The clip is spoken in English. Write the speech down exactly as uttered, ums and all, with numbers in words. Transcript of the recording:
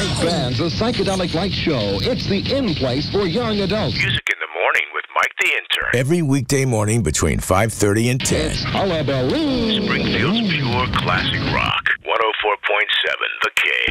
Great bands, a psychedelic light show. It's the in place for young adults. Music in the morning with Mike the Intern. Every weekday morning between five thirty and ten. It's Hullabaloo. Springfield's pure classic rock. one oh four point seven The K.